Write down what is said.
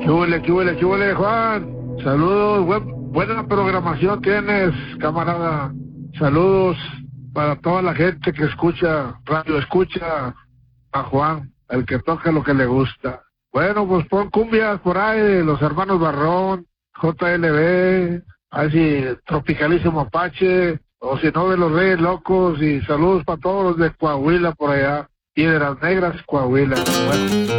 Qué huele, Juan? Saludos, buena programación tienes, camarada. Saludos para toda la gente que escucha a Juan, el que toca lo que le gusta. Bueno, pues pon cumbias por ahí de los hermanos Barrón, JLB, así Tropicalísimo Apache, o si no de los Reyes Locos, y saludos para todos los de Coahuila por allá, Piedras Negras, Coahuila. Bueno.